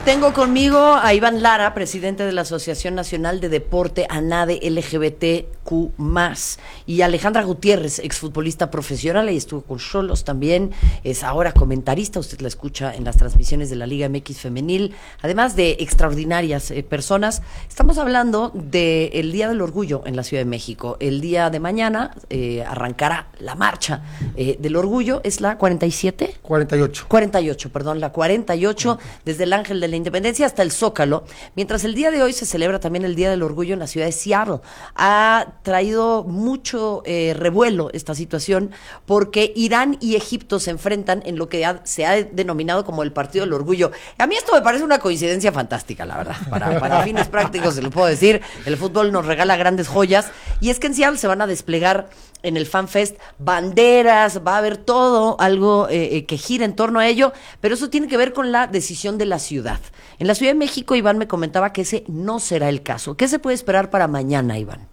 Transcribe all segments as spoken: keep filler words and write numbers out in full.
Tengo conmigo a Iván Lara, presidente de la Asociación Nacional de Deporte ANADE L G B T Q más, y Alejandra Gutiérrez, exfutbolista profesional, y estuvo con Xolos también, es ahora comentarista, usted la escucha en las transmisiones de la Liga M X Femenil, además de extraordinarias eh, personas. Estamos hablando del Día del Orgullo en la Ciudad de México. El día de mañana eh, arrancará la marcha eh, del orgullo, ¿es la cuarenta y siete? cuarenta y ocho. cuarenta y ocho, perdón, la cuarenta y ocho, okay. Desde el Ángel de la Independencia hasta el Zócalo, mientras el día de hoy se celebra también el Día del Orgullo en la ciudad de Seattle. Ha traído mucho eh, revuelo esta situación porque Irán y Egipto se enfrentan en lo que ha, se ha denominado como el Partido del Orgullo. A mí esto me parece una coincidencia fantástica, la verdad. Para, para fines prácticos se lo puedo decir, el fútbol nos regala grandes joyas, y es que en Seattle se van a desplegar en el FanFest banderas, va a haber todo algo eh, que gira en torno a ello, pero eso tiene que ver con la decisión de la ciudad. En la Ciudad de México, Iván me comentaba que ese no será el caso. ¿Qué se puede esperar para mañana, Iván?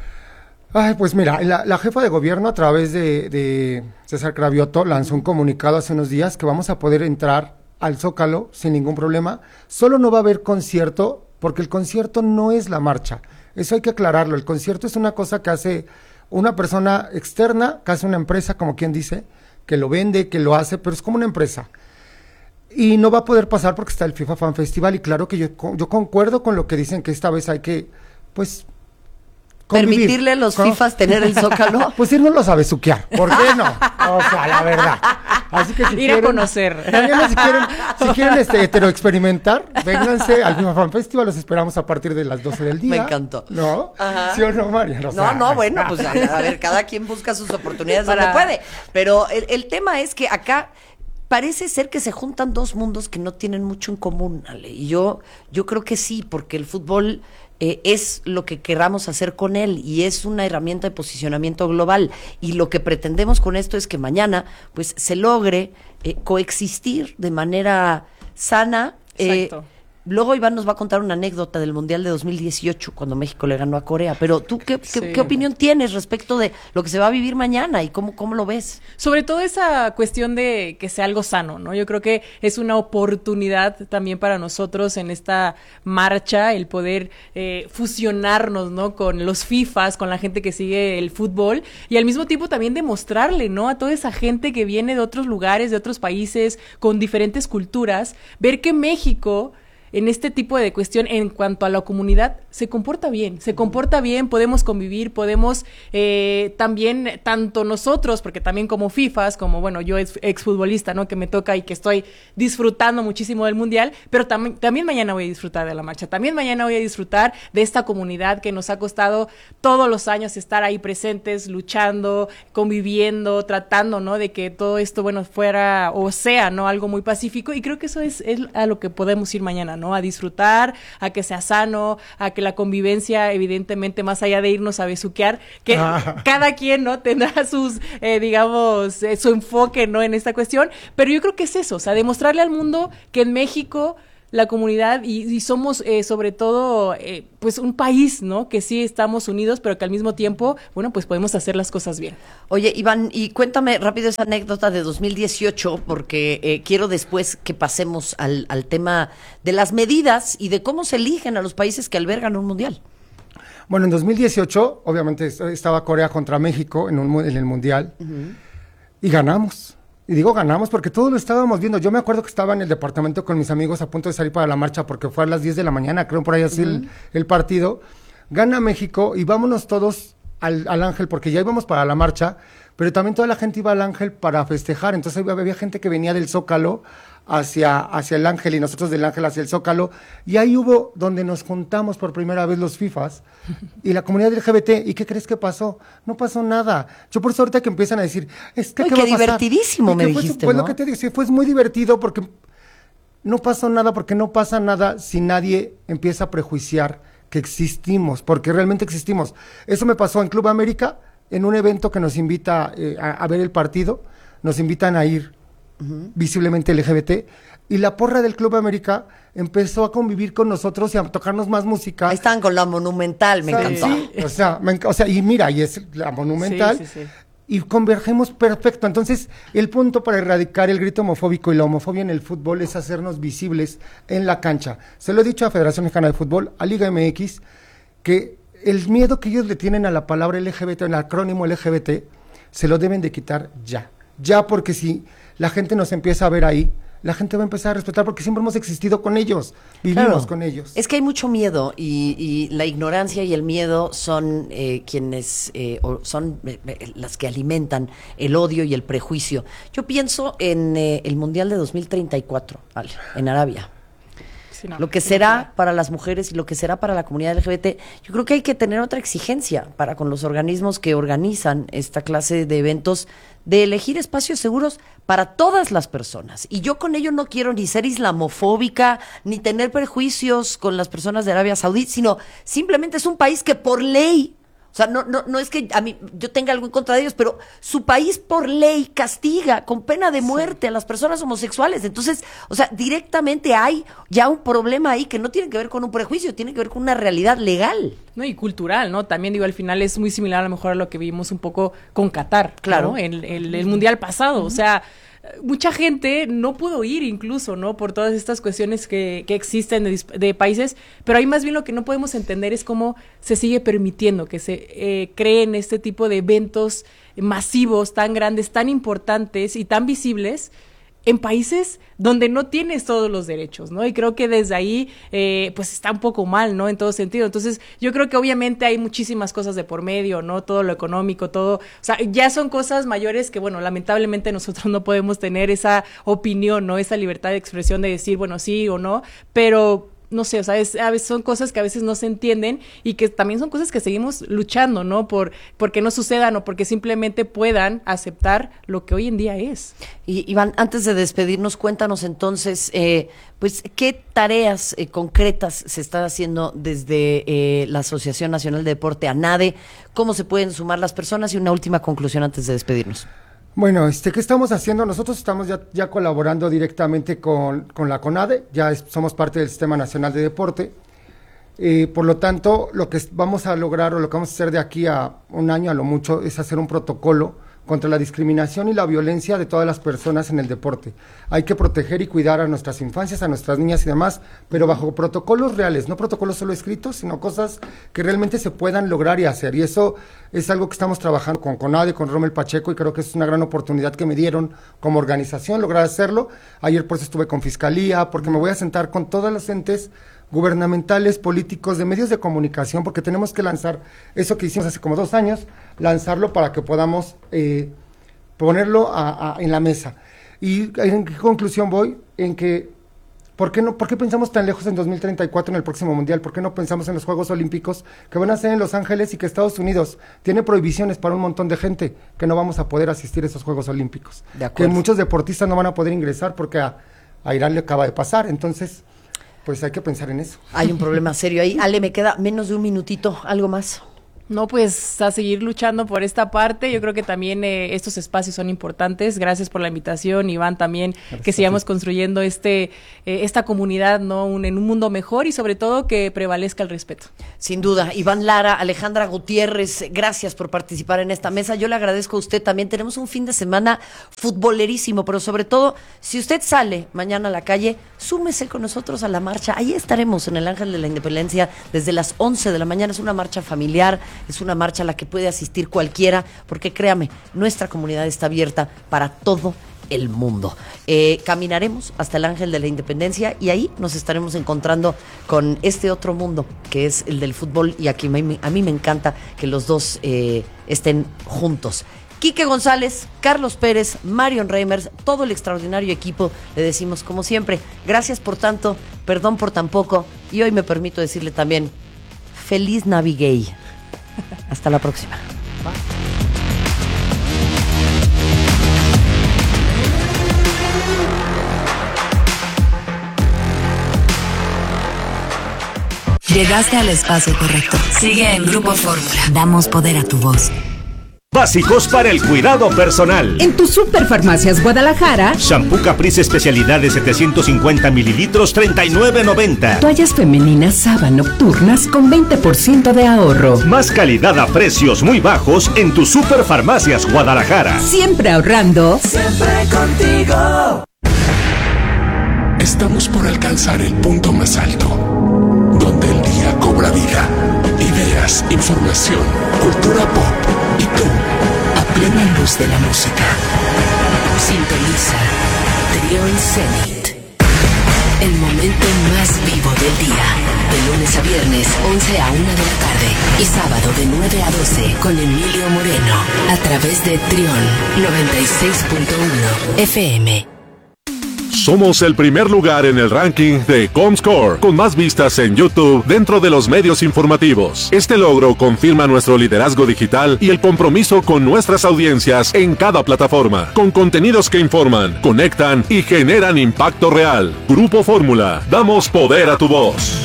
Ay, pues mira, la, la jefa de gobierno a través de, de César Cravioto lanzó un comunicado hace unos días que vamos a poder entrar al Zócalo sin ningún problema. Solo no va a haber concierto, porque el concierto no es la marcha. Eso hay que aclararlo. El concierto es una cosa que hace una persona externa, que hace una empresa, como quien dice, que lo vende, que lo hace, pero es como una empresa. Y no va a poder pasar porque está el FIFA Fan Festival, y claro que yo, yo concuerdo con lo que dicen, que esta vez hay que, pues, convivir. ¿Permitirle a los ¿Cómo? FIFAs tener el Zócalo? Pues él no lo sabe suquear, ¿por qué no? O sea, la verdad. Así que si Ir quieren, a conocer. También si quieren, si quieren este, heteroexperimentar, vénganse al FIFA Fan Festival, los esperamos a partir de las doce del día. Me encantó. ¿No? Ajá. ¿Sí o no, María? No, no, no, bueno, pues a, a ver, cada quien busca sus oportunidades Para... donde puede. Pero el, el tema es que acá parece ser que se juntan dos mundos que no tienen mucho en común, Ale. Y yo, yo creo que sí, porque el fútbol eh, es lo que queramos hacer con él y es una herramienta de posicionamiento global. Y lo que pretendemos con esto es que mañana pues se logre eh, coexistir de manera sana. Exacto. Eh, Luego Iván nos va a contar una anécdota del Mundial de dos mil dieciocho, cuando México le ganó a Corea. Pero tú, ¿qué, sí. qué, qué opinión tienes respecto de lo que se va a vivir mañana y cómo, cómo lo ves? Sobre todo esa cuestión de que sea algo sano, ¿no? Yo creo que es una oportunidad también para nosotros en esta marcha, el poder eh, fusionarnos, ¿no? Con los FIFAs, con la gente que sigue el fútbol, y al mismo tiempo también demostrarle, ¿no? A toda esa gente que viene de otros lugares, de otros países, con diferentes culturas, ver que México, en este tipo de cuestión, en cuanto a la comunidad, se comporta bien, se comporta bien, podemos convivir, podemos eh, también, tanto nosotros, porque también como FIFAs, como bueno, yo ex, exfutbolista, ¿no? Que me toca y que estoy disfrutando muchísimo del Mundial, pero tam- también mañana voy a disfrutar de la marcha, también mañana voy a disfrutar de esta comunidad que nos ha costado todos los años estar ahí presentes, luchando, conviviendo, tratando, ¿no? De que todo esto, bueno, fuera o sea, ¿no? Algo muy pacífico, y creo que eso es, es a lo que podemos ir mañana, ¿no? A disfrutar, a que sea sano, a que la convivencia, evidentemente, más allá de irnos a besuquear, que ah. cada quien, ¿no? Tendrá sus, eh, digamos, eh, su enfoque, ¿no? En esta cuestión, pero yo creo que es eso, o sea, demostrarle al mundo que en México la comunidad y, y somos eh, sobre todo eh, pues un país, ¿no? Que sí estamos unidos, pero que al mismo tiempo, bueno, pues podemos hacer las cosas bien. Oye, Iván, y cuéntame rápido esa anécdota de dos mil dieciocho, porque eh, quiero después que pasemos al, al tema de las medidas y de cómo se eligen a los países que albergan un mundial. Bueno, en dos mil dieciocho, obviamente, estaba Corea contra México en, un, en el mundial, uh-huh. y ganamos. Y digo ganamos porque todos lo estábamos viendo. Yo me acuerdo que estaba en el departamento con mis amigos a punto de salir para la marcha porque fue a las diez de la mañana, creo por ahí así uh-huh. el, el partido. Gana México y vámonos todos al, al Ángel porque ya íbamos para la marcha, pero también toda la gente iba al Ángel para festejar. Entonces había, había gente que venía del Zócalo hacia, hacia el Ángel y nosotros del Ángel hacia el Zócalo. Y ahí hubo donde nos juntamos por primera vez los FIFAs y la comunidad L G B T. ¿Y qué crees que pasó? No pasó nada. Yo por eso ahorita que empiezan a decir, es que Ay, ¿qué qué va a pasar? Divertidísimo me fue, dijiste, Pues ¿no? lo que te digo, sí, fue muy divertido porque no pasó nada, porque no pasa nada si nadie empieza a prejuiciar que existimos, porque realmente existimos. Eso me pasó en Club América, en un evento que nos invita eh, a, a ver el partido, nos invitan a ir uh-huh. visiblemente L G B T, y la porra del Club América empezó a convivir con nosotros y a tocarnos más música. Ahí estaban con la Monumental, me o sea, encantó. Sí, o sea, me, o sea, y mira, y es la Monumental, sí, sí, sí. y convergemos perfecto. Entonces, el punto para erradicar el grito homofóbico y la homofobia en el fútbol es hacernos visibles en la cancha. Se lo he dicho a Federación Mexicana de Fútbol, a Liga M X, que el miedo que ellos le tienen a la palabra L G B T, el acrónimo L G B T, se lo deben de quitar ya. Ya, porque si la gente nos empieza a ver ahí, la gente va a empezar a respetar, porque siempre hemos existido con ellos, vivimos claro, con ellos. Es que hay mucho miedo y, y la ignorancia y el miedo son eh, quienes eh, o son eh, las que alimentan el odio y el prejuicio. Yo pienso en eh, el Mundial de dos mil treinta y cuatro, Ale, en Arabia. Sí, no, lo que será para las mujeres y lo que será para la comunidad L G B T, yo creo que hay que tener otra exigencia para con los organismos que organizan esta clase de eventos, de elegir espacios seguros para todas las personas. Y yo con ello no quiero ni ser islamofóbica, ni tener prejuicios con las personas de Arabia Saudí, sino simplemente es un país que por ley, o sea, no, no, no es que a mí yo tenga algo en contra de ellos, pero su país por ley castiga con pena de muerte sí. a las personas homosexuales. Entonces, o sea, directamente hay ya un problema ahí que no tiene que ver con un prejuicio, tiene que ver con una realidad legal. No, y cultural, ¿no? También digo, al final es muy similar a lo mejor a lo que vimos un poco con Qatar, claro, ¿no? El, el, el Mundial pasado, uh-huh. o sea, mucha gente no pudo ir incluso, ¿no? Por todas estas cuestiones que, que existen de, de países, pero ahí más bien lo que no podemos entender es cómo se sigue permitiendo que se eh, creen este tipo de eventos masivos, tan grandes, tan importantes y tan visibles en países donde no tienes todos los derechos, ¿no? Y creo que desde ahí, eh, pues está un poco mal, ¿no? En todo sentido. Entonces, yo creo que obviamente hay muchísimas cosas de por medio, ¿no? Todo lo económico, todo, o sea, ya son cosas mayores que, bueno, lamentablemente nosotros no podemos tener esa opinión, ¿no? Esa libertad de expresión de decir, bueno, sí o no, pero no sé, o sea, es, a veces son cosas que a veces no se entienden y que también son cosas que seguimos luchando, ¿no? Por porque no sucedan o porque simplemente puedan aceptar lo que hoy en día es. Y Iván, antes de despedirnos, cuéntanos entonces, eh, pues, ¿qué tareas eh, concretas se están haciendo desde eh, la Asociación Nacional de Deporte, ANADE? ¿Cómo se pueden sumar las personas? Y una última conclusión antes de despedirnos. Bueno, este, ¿qué estamos haciendo? Nosotros estamos ya, ya colaborando directamente con, con la CONADE, ya es, somos parte del Sistema Nacional de Deporte, eh, por lo tanto, lo que vamos a lograr o lo que vamos a hacer de aquí a un año a lo mucho es hacer un protocolo contra la discriminación y la violencia de todas las personas en el deporte. Hay que proteger y cuidar a nuestras infancias, a nuestras niñas y demás, pero bajo protocolos reales, no protocolos solo escritos, sino cosas que realmente se puedan lograr y hacer. Y eso es algo que estamos trabajando con CONADE, con Rommel Pacheco, y creo que es una gran oportunidad que me dieron como organización lograr hacerlo. Ayer por eso estuve con Fiscalía, porque me voy a sentar con todos los entes gubernamentales, políticos, de medios de comunicación, porque tenemos que lanzar eso que hicimos hace como dos años, lanzarlo para que podamos eh, ponerlo a, a, en la mesa. ¿Y en qué conclusión voy? En que, ¿por qué no, por qué pensamos tan lejos en dos mil treinta y cuatro en el próximo Mundial? ¿Por qué no pensamos en los Juegos Olímpicos que van a ser en Los Ángeles y que Estados Unidos tiene prohibiciones para un montón de gente que no vamos a poder asistir a esos Juegos Olímpicos? De acuerdo. Que muchos deportistas no van a poder ingresar porque a, a Irán le acaba de pasar, entonces pues hay que pensar en eso. Hay un problema serio ahí. Ale, me queda menos de un minutito, ¿algo más? No, pues a seguir luchando por esta parte. Yo creo que también eh, estos espacios son importantes. Gracias por la invitación, Iván, también Gracias que sigamos construyendo este eh, esta comunidad, ¿no? Un, en un mundo mejor y sobre todo que prevalezca el respeto. Sin duda. Iván Lara, Alejandra Gutiérrez, gracias por participar en esta mesa. Yo le agradezco a usted también. Tenemos un fin de semana futbolerísimo, pero sobre todo, si usted sale mañana a la calle, súmese con nosotros a la marcha. Ahí estaremos en el Ángel de la Independencia desde las once de la mañana. Es una marcha familiar. Es una marcha a la que puede asistir cualquiera, porque créame, nuestra comunidad está abierta para todo el mundo. Eh, caminaremos hasta el Ángel de la Independencia y ahí nos estaremos encontrando con este otro mundo, que es el del fútbol, y aquí me, a mí me encanta que los dos eh, estén juntos. Quique González, Carlos Pérez, Marion Reimers, todo el extraordinario equipo, le decimos como siempre, gracias por tanto, perdón por tan poco, y hoy me permito decirle también, feliz Navigay. Hasta la próxima. Llegaste al espacio correcto. Sigue en Grupo Fórmula. Damos poder a tu voz. Básicos para el cuidado personal. En tu Superfarmacias Guadalajara, Shampoo Caprice especialidad de setecientos cincuenta mililitros, treinta y nueve noventa. Toallas femeninas Saba nocturnas con veinte por ciento de ahorro. Más calidad a precios muy bajos en tu Superfarmacias Guadalajara. Siempre ahorrando. Siempre contigo. Estamos por alcanzar el punto más alto, donde el día cobra vida. Ideas, información, cultura pop y tú, a plena luz de la música. Sintoniza Trión Zenit. El momento más vivo del día. De lunes a viernes, once a una de la tarde. Y sábado de nueve a doce con Emilio Moreno. A través de Trión noventa y seis punto uno F M. Somos el primer lugar en el ranking de Comscore, con más vistas en YouTube dentro de los medios informativos. Este logro confirma nuestro liderazgo digital y el compromiso con nuestras audiencias en cada plataforma, con contenidos que informan, conectan y generan impacto real. Grupo Fórmula, damos poder a tu voz.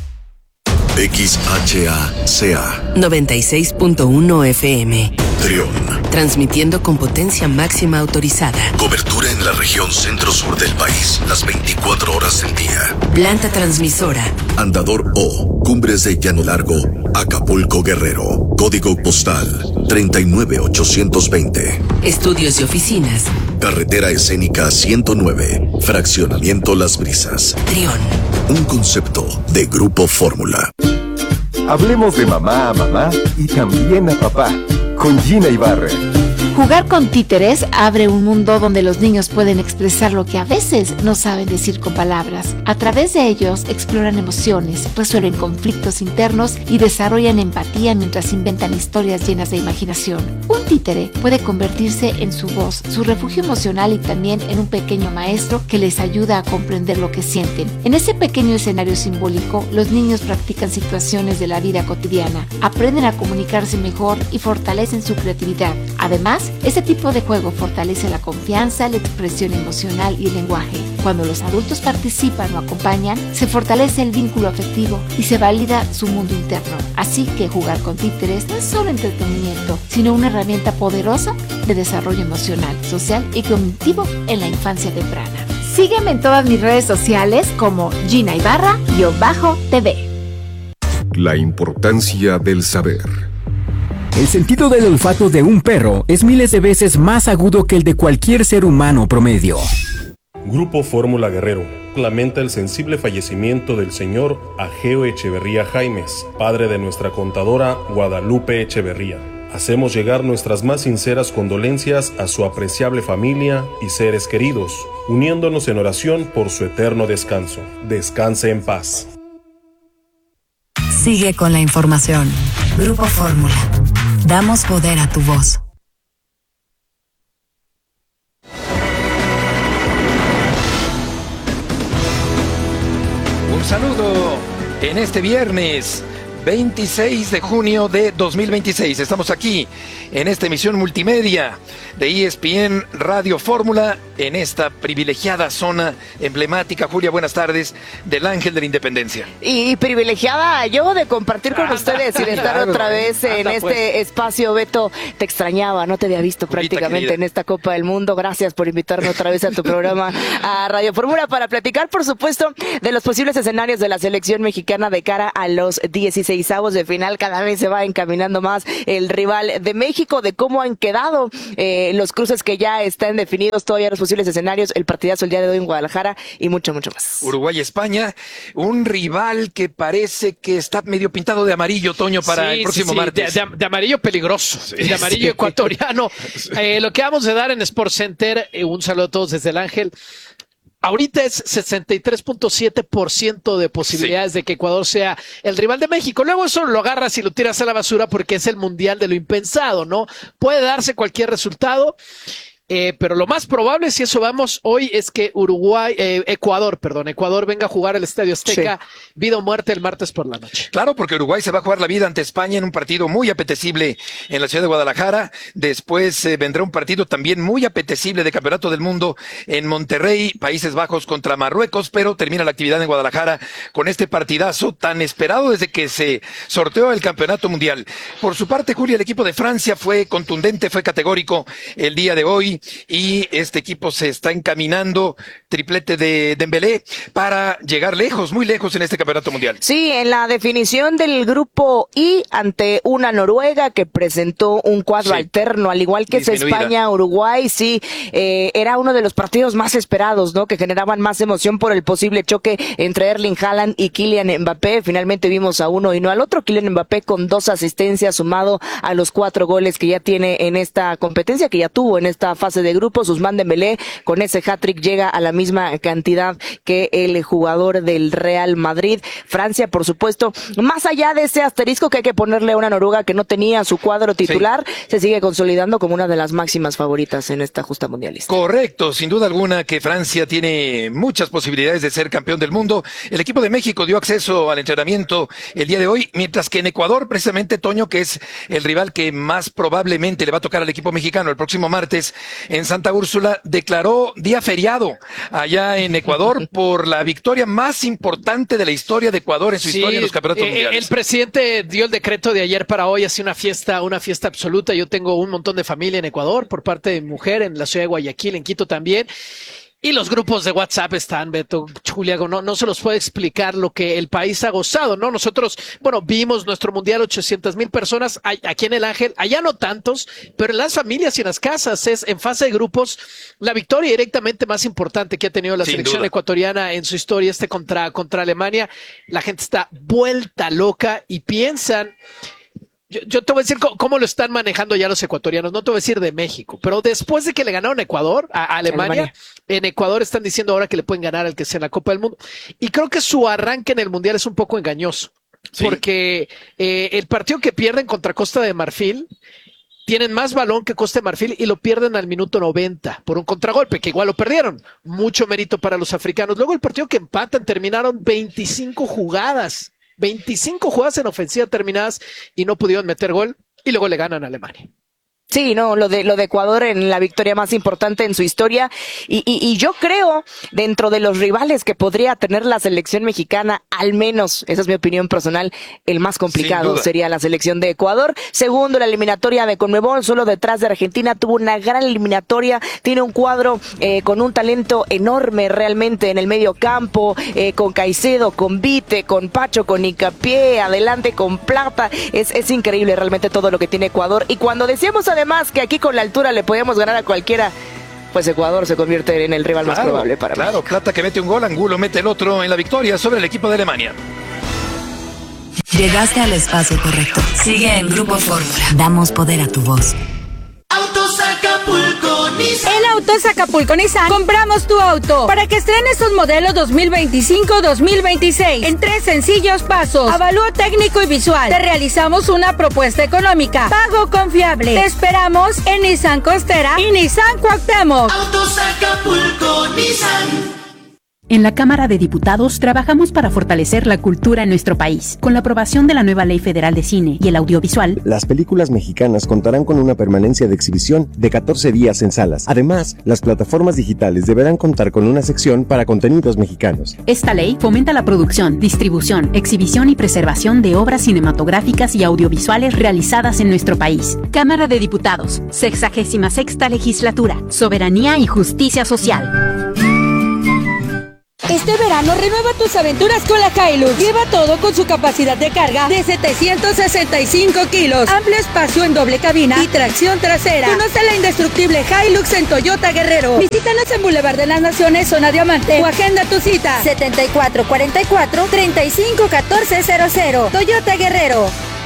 X H A C A noventa y seis punto uno F M. Trión. Transmitiendo con potencia máxima autorizada. Cobertura en la región centro-sur del país, las veinticuatro horas del día. Planta transmisora. Andador O, Cumbres de Llano Largo, Acapulco, Guerrero. Código postal treinta y nueve ochocientos veinte. Estudios y oficinas. Carretera escénica ciento nueve, Fraccionamiento Las Brisas. Trión. Un concepto de Grupo Fórmula. Hablemos de mamá a mamá y también a papá, con Gina Ibarra. Jugar con títeres abre un mundo donde los niños pueden expresar lo que a veces no saben decir con palabras. A través de ellos exploran emociones, resuelven conflictos internos y desarrollan empatía mientras inventan historias llenas de imaginación. Un títere puede convertirse en su voz, su refugio emocional y también en un pequeño maestro que les ayuda a comprender lo que sienten. En ese pequeño escenario simbólico, los niños practican situaciones de la vida cotidiana, aprenden a comunicarse mejor y fortalecen su creatividad. Además, este tipo de juego fortalece la confianza, la expresión emocional y el lenguaje. Cuando los adultos participan o acompañan, se fortalece el vínculo afectivo y se valida su mundo interno. Así que jugar con títeres no es solo entretenimiento, sino una herramienta poderosa de desarrollo emocional, social y cognitivo en la infancia temprana. Sígueme en todas mis redes sociales como Gina Ibarra-T V. La importancia del saber. El sentido del olfato de un perro es miles de veces más agudo que el de cualquier ser humano promedio. Grupo Fórmula Guerrero lamenta el sensible fallecimiento del señor Ageo Echeverría Jaimes, padre de nuestra contadora Guadalupe Echeverría. Hacemos llegar nuestras más sinceras condolencias a su apreciable familia y seres queridos, uniéndonos en oración por su eterno descanso. Descanse en paz. Sigue con la información. Grupo Fórmula. Damos poder a tu voz. Un saludo en este viernes veintiséis de junio de dos mil veintiséis. Estamos aquí en esta emisión multimedia de E S P N Radio Fórmula, en esta privilegiada zona emblemática, Julia, buenas tardes, del Ángel de la Independencia. Y privilegiada yo de compartir con anda, ustedes y de estar claro, otra vez anda, en anda, este pues. espacio. Beto, te extrañaba, no te había visto Julita, prácticamente querida. En esta Copa del Mundo. Gracias por invitarme otra vez a tu programa, a Radio Fórmula, para platicar, por supuesto, de los posibles escenarios de la selección mexicana de cara a los dieciseisavos de final. Cada vez se va encaminando más el rival de México, de cómo han quedado eh, los cruces que ya están definidos, todavía los posibles escenarios, el partidazo el día de hoy en Guadalajara y mucho, mucho más. Uruguay-España, un rival que parece que está medio pintado de amarillo, Toño, para sí, el próximo sí, sí. martes. De, de, de amarillo peligroso, sí, de amarillo sí. ecuatoriano. Eh, lo que vamos a dar en Sports Center, eh, un saludo a todos desde el Ángel. Ahorita es sesenta y tres punto siete por ciento de posibilidades sí. de que Ecuador sea el rival de México. Luego eso lo agarras y lo tiras a la basura porque es el mundial de lo impensado, ¿no? Puede darse cualquier resultado. eh, pero lo más probable, si eso vamos hoy, es que Uruguay, eh, Ecuador, perdón, Ecuador venga a jugar al Estadio Azteca, sí. vida o muerte el martes por la noche. Claro, porque Uruguay se va a jugar la vida ante España en un partido muy apetecible en la ciudad de Guadalajara. Después eh, vendrá un partido también muy apetecible de Campeonato del Mundo en Monterrey, Países Bajos contra Marruecos, pero termina la actividad en Guadalajara con este partidazo tan esperado desde que se sorteó el Campeonato Mundial. Por su parte, Julia, el equipo de Francia fue contundente, fue categórico el día de hoy y este equipo se está encaminando, triplete de Dembélé, para llegar lejos, muy lejos en este Campeonato Mundial. Sí, en la definición del grupo I ante una Noruega que presentó un cuadro sí. alterno, al igual que es España, Uruguay, sí, eh, era uno de los partidos más esperados, ¿no? Que generaban más emoción por el posible choque entre Erling Haaland y Kylian Mbappé. Finalmente vimos a uno y no al otro. Kylian Mbappé con dos asistencias sumado a los cuatro goles que ya tiene en esta competencia, que ya tuvo en esta fase de grupos. Ousmane Dembélé con ese hat-trick llega a la misma cantidad que el jugador del Real Madrid. Francia, por supuesto, más allá de ese asterisco que hay que ponerle a una Noruega que no tenía su cuadro titular, sí. se sigue consolidando como una de las máximas favoritas en esta justa mundialista. Correcto, sin duda alguna que Francia tiene muchas posibilidades de ser campeón del mundo. El equipo de México dio acceso al entrenamiento el día de hoy, mientras que en Ecuador, precisamente, Toño, que es el rival que más probablemente le va a tocar al equipo mexicano el próximo martes en Santa Úrsula, declaró día feriado allá en Ecuador por la victoria más importante de la historia de Ecuador en su sí, historia en los campeonatos eh, mundiales. El presidente dio el decreto de ayer para hoy, hace una fiesta, una fiesta absoluta. Yo tengo un montón de familia en Ecuador por parte de mi mujer, en la ciudad de Guayaquil, en Quito también. Y los grupos de WhatsApp están, Beto, Julia, no, no se los puede explicar lo que el país ha gozado, ¿no? Nosotros, bueno, vimos nuestro mundial, ochocientas mil personas aquí en el Ángel, allá no tantos, pero en las familias y en las casas es en fase de grupos la victoria directamente más importante que ha tenido la Sin selección duda. ecuatoriana en su historia, este contra, contra Alemania. La gente está vuelta loca y piensan... Yo, yo te voy a decir cómo, cómo lo están manejando ya los ecuatorianos, no te voy a decir de México, pero después de que le ganaron a Ecuador, a, a Alemania, Alemania, en Ecuador están diciendo ahora que le pueden ganar al que sea en la Copa del Mundo. Y creo que su arranque en el Mundial es un poco engañoso, sí. porque eh, el partido que pierden contra Costa de Marfil, tienen más balón que Costa de Marfil y lo pierden al minuto noventa por un contragolpe, que igual lo perdieron. Mucho mérito para los africanos. Luego el partido que empatan, terminaron veinticinco jugadas. veinticinco jugadas en ofensiva terminadas y no pudieron meter gol y luego le ganan a Alemania. Sí, no, lo de lo de Ecuador en la victoria más importante en su historia y, y, y yo creo dentro de los rivales que podría tener la selección mexicana, al menos, esa es mi opinión personal, el más complicado sería la selección de Ecuador. Segundo, la eliminatoria de Conmebol, solo detrás de Argentina, tuvo una gran eliminatoria, tiene un cuadro eh, con un talento enorme realmente en el medio campo, eh, con Caicedo, con Vite, con Pacho, con Hincapié, adelante con Plata, es, es increíble realmente todo lo que tiene Ecuador. Y cuando decíamos además Además que aquí con la altura le podíamos ganar a cualquiera, pues Ecuador se convierte en el rival claro, más probable para Claro, México. Plata que mete un gol, Angulo mete el otro en la victoria sobre el equipo de Alemania. Llegaste al espacio correcto. Sigue en Grupo Fórmula. Damos poder a tu voz. Autos Acapulco Nissan. En Autos Acapulco Nissan compramos tu auto para que estrenes sus modelos dos mil veinticinco dos mil veintiséis en tres sencillos pasos. Avalúo técnico y visual. Te realizamos una propuesta económica. Pago confiable. Te esperamos en Nissan Costera y Nissan Cuauhtémoc. Autos Acapulco Nissan. En la Cámara de Diputados trabajamos para fortalecer la cultura en nuestro país. Con la aprobación de la nueva Ley Federal de Cine y el Audiovisual, las películas mexicanas contarán con una permanencia de exhibición de catorce días en salas. Además, las plataformas digitales deberán contar con una sección para contenidos mexicanos. Esta ley fomenta la producción, distribución, exhibición y preservación de obras cinematográficas y audiovisuales realizadas en nuestro país. Cámara de Diputados, sexagésima sexta Legislatura, Soberanía y Justicia Social. Este verano renueva tus aventuras con la Hilux. Lleva todo con su capacidad de carga de setecientos sesenta y cinco kilos, amplio espacio en doble cabina y tracción trasera. Conoce la indestructible Hilux en Toyota Guerrero. Visítanos en Boulevard de las Naciones, zona Diamante, o agenda tu cita setenta y cuatro cuarenta y cuatro treinta y cinco catorce cero cero. Toyota Guerrero.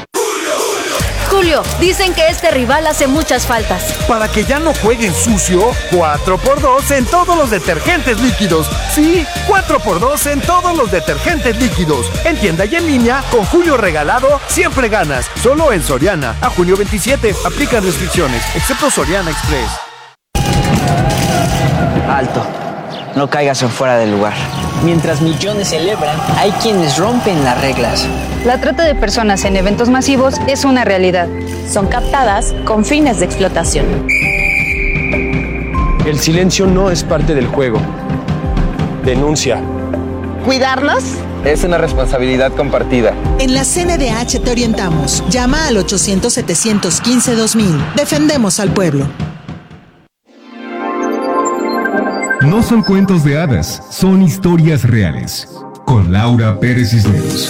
Julio, dicen que este rival hace muchas faltas. Para que ya no jueguen sucio, cuatro por dos en todos los detergentes líquidos. Sí, cuatro por dos en todos los detergentes líquidos. En tienda y en línea, con Julio regalado, siempre ganas. Solo en Soriana. A junio veintisiete, aplican restricciones, excepto Soriana Express. Alto, no caigas en fuera del lugar. Mientras millones celebran, hay quienes rompen las reglas. La trata de personas en eventos masivos es una realidad. Son captadas con fines de explotación. El silencio no es parte del juego. Denuncia. ¿Cuidarnos? Es una responsabilidad compartida. En la C N D H te orientamos. Llama al ochocientos, setecientos quince, dos mil. Defendemos al pueblo. No son cuentos de hadas, son historias reales. Con Laura Pérez Cisneros.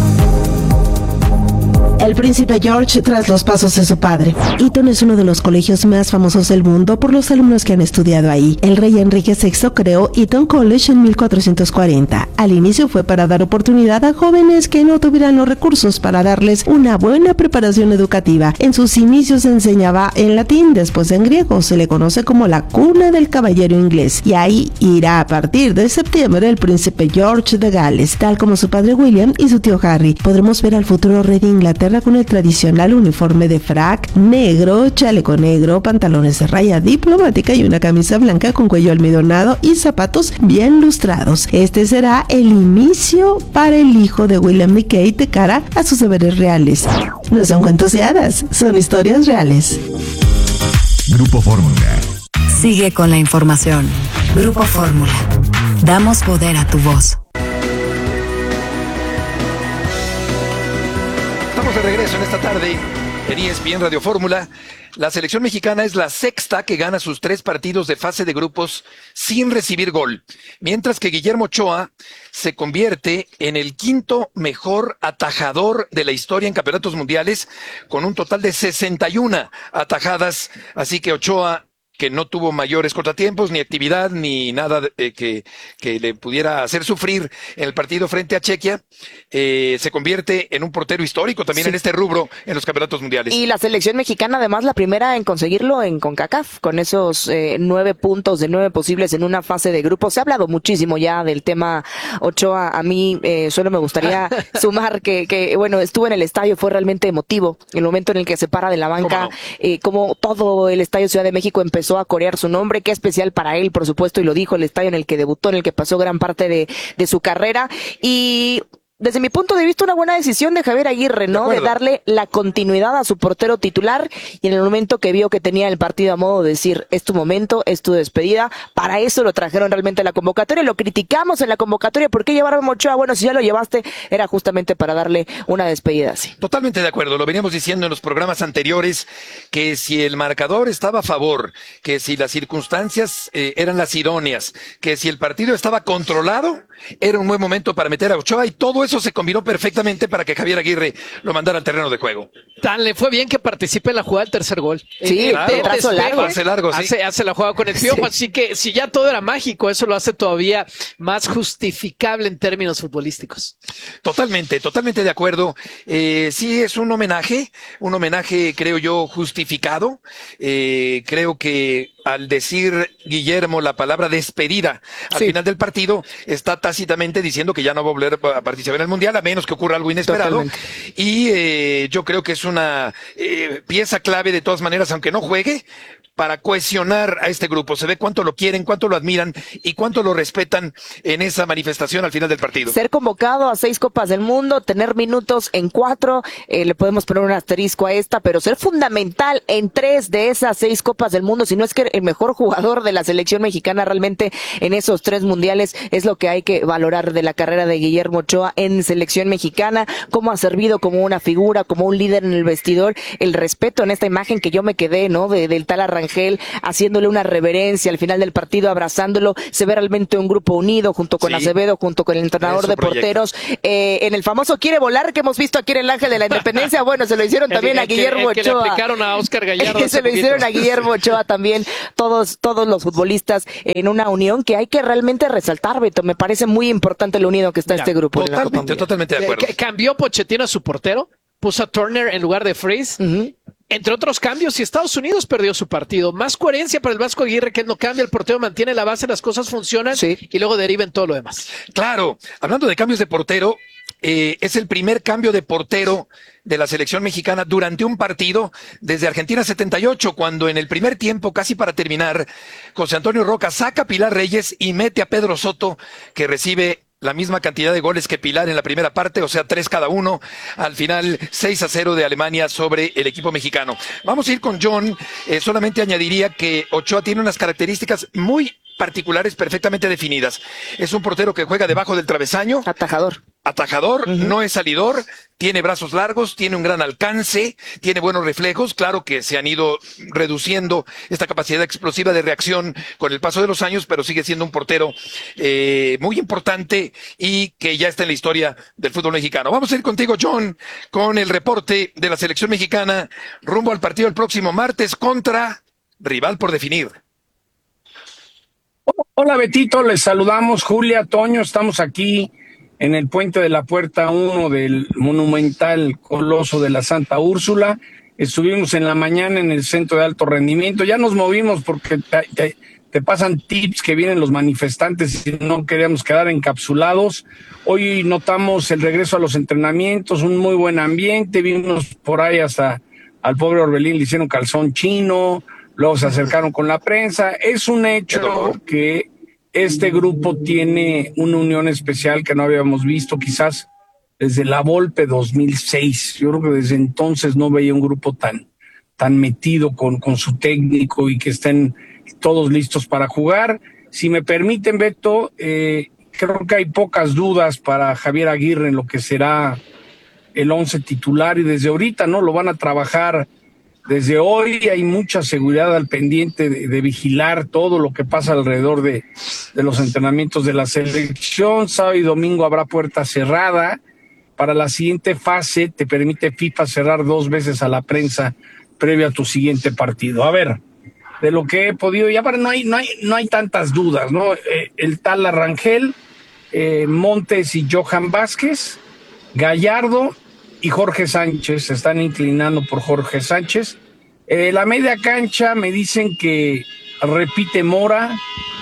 El príncipe George tras los pasos de su padre. Eton es uno de los colegios más famosos del mundo por los alumnos que han estudiado ahí. El rey Enrique sexto creó Eton College en mil cuatrocientos cuarenta. Al inicio fue para dar oportunidad a jóvenes que no tuvieran los recursos para darles una buena preparación educativa. En sus inicios se enseñaba en latín, después en griego. Se le conoce como la cuna del caballero inglés. Y ahí irá a partir de septiembre el príncipe George de Gales, tal como su padre William y su tío Harry. Podremos ver al futuro rey de Inglaterra con el tradicional uniforme de frac negro, chaleco negro, pantalones de raya diplomática y una camisa blanca con cuello almidonado y zapatos bien lustrados. Este será el inicio para el hijo de William y Kate de cara a sus deberes reales. No son cuentos de hadas, son historias reales. Grupo Fórmula. Sigue con la información. Grupo Fórmula. Damos poder a tu voz. Estamos de regreso en esta tarde en E S P N Radio Fórmula. La selección mexicana es la sexta que gana sus tres partidos de fase de grupos sin recibir gol, mientras que Guillermo Ochoa se convierte en el quinto mejor atajador de la historia en campeonatos mundiales, con un total de sesenta y una atajadas. Así que Ochoa, que no tuvo mayores contratiempos, ni actividad, ni nada eh, que, que le pudiera hacer sufrir en el partido frente a Chequia, eh, se convierte en un portero histórico también sí. en este rubro en los campeonatos mundiales. Y la selección mexicana, además, la primera en conseguirlo en CONCACAF, con esos eh, nueve puntos de nueve posibles en una fase de grupo. Se ha hablado muchísimo ya del tema Ochoa. A mí eh, solo me gustaría sumar que, que, bueno, estuvo en el estadio, fue realmente emotivo el momento en el que se para de la banca, no? eh, como todo el estadio Ciudad de México empezó a corear su nombre, qué especial para él, por supuesto, y lo dijo, el estadio en el que debutó, en el que pasó gran parte de, de su carrera, y desde mi punto de vista una buena decisión de Javier Aguirre, ¿no? De, de darle la continuidad a su portero titular, y en el momento que vio que tenía el partido a modo de decir, es tu momento, es tu despedida, para eso lo trajeron realmente a la convocatoria, lo criticamos en la convocatoria, ¿por qué llevaron a Ochoa? Bueno, si ya lo llevaste, era justamente para darle una despedida así. Totalmente de acuerdo, lo veníamos diciendo en los programas anteriores, que si el marcador estaba a favor, que si las circunstancias eh, eran las idóneas, que si el partido estaba controlado, era un buen momento para meter a Ochoa, y todo eso se combinó perfectamente para que Javier Aguirre lo mandara al terreno de juego. Tan le fue bien que participe en la jugada del tercer gol. Sí, claro. de trazo largo. Hace largo, sí. Hace, hace la jugada con el Piojo, sí. Así que si ya todo era mágico, eso lo hace todavía más justificable en términos futbolísticos. Totalmente, totalmente de acuerdo. Eh, sí, es un homenaje, un homenaje creo yo justificado. Eh, creo que al decir Guillermo la palabra despedida al sí. final del partido, está tácitamente diciendo que ya no va a volver a participar en el Mundial, a menos que ocurra algo inesperado. Totalmente. Y eh, yo creo que es una eh, pieza clave de todas maneras, aunque no juegue, para cohesionar a este grupo. Se ve cuánto lo quieren, cuánto lo admiran y cuánto lo respetan en esa manifestación al final del partido. Ser convocado a seis Copas del Mundo, tener minutos en cuatro, eh, le podemos poner un asterisco a esta, pero ser fundamental en tres de esas seis Copas del Mundo, si no es que el mejor jugador de la selección mexicana realmente en esos tres mundiales, es lo que hay que valorar de la carrera de Guillermo Ochoa en selección mexicana, cómo ha servido como una figura, como un líder en el vestidor, el respeto en esta imagen que yo me quedé, ¿no? De, del tal Arrangel, haciéndole una reverencia al final del partido, abrazándolo, se ve realmente un grupo unido junto con sí. Acevedo, junto con el entrenador de porteros, eh, en el famoso quiere volar que hemos visto aquí en el Ángel de la Independencia, bueno, se lo hicieron también el, el, a Guillermo el, el Ochoa. Que le aplicaron a Oscar Gallardo. se lo hicieron a Guillermo Ochoa también, todos, todos los futbolistas en una unión que hay que realmente resaltar, Beto, me parece muy importante lo unido que está ya, este grupo. Totalmente, totalmente de acuerdo. Cambió Pochettino a su portero, puso a Turner en lugar de Freeze. Uh-huh. Entre otros cambios, y Estados Unidos perdió su partido. Más coherencia para el Vasco Aguirre, que él no cambia, el portero mantiene la base, las cosas funcionan sí. y luego deriva en todo lo demás. Claro, hablando de cambios de portero, eh, es el primer cambio de portero de la selección mexicana durante un partido desde Argentina setenta y ocho, cuando en el primer tiempo, casi para terminar, José Antonio Roca saca a Pilar Reyes y mete a Pedro Soto, que recibe la misma cantidad de goles que Pilar en la primera parte, o sea, tres cada uno. Al final, seis a cero de Alemania sobre el equipo mexicano. Vamos a ir con John. Eh, solamente añadiría que Ochoa tiene unas características muy particulares, perfectamente definidas. Es un portero que juega debajo del travesaño. Atajador. Atajador, uh-huh. No es salidor, tiene brazos largos, tiene un gran alcance, tiene buenos reflejos. Claro que se han ido reduciendo esta capacidad explosiva de reacción con el paso de los años, pero sigue siendo un portero eh, muy importante y que ya está en la historia del fútbol mexicano. Vamos a ir contigo, John, con el reporte de la selección mexicana rumbo al partido el próximo martes contra rival por definir. Hola, Betito, les saludamos. Julia, Toño, estamos aquí en el puente de la Puerta uno del monumental Coloso de la Santa Úrsula. Estuvimos en la mañana en el centro de alto rendimiento. Ya nos movimos porque te, te, te pasan tips que vienen los manifestantes y no queríamos quedar encapsulados. Hoy notamos el regreso a los entrenamientos, un muy buen ambiente. Vimos por ahí hasta al pobre Orbelín, le hicieron calzón chino, luego se acercaron con la prensa. Es un hecho que este grupo tiene una unión especial que no habíamos visto quizás desde la Volpe dos mil seis. Yo creo que desde entonces no veía un grupo tan, tan metido con, con su técnico y que estén todos listos para jugar. Si me permiten, Beto, eh, creo que hay pocas dudas para Javier Aguirre en lo que será el once titular, y desde ahorita no lo van a trabajar. Desde hoy hay mucha seguridad al pendiente de, de vigilar todo lo que pasa alrededor de, de los entrenamientos de la selección. Sábado y domingo habrá puerta cerrada. Para la siguiente fase te permite FIFA cerrar dos veces a la prensa previo a tu siguiente partido. A ver, de lo que he podido, ya para no hay, no hay, no hay tantas dudas, ¿no? Eh, el tal Rangel, eh, Montes y Johan Vázquez, Gallardo y Jorge Sánchez. Se están inclinando por Jorge Sánchez. Eh, la media cancha me dicen que repite Mora,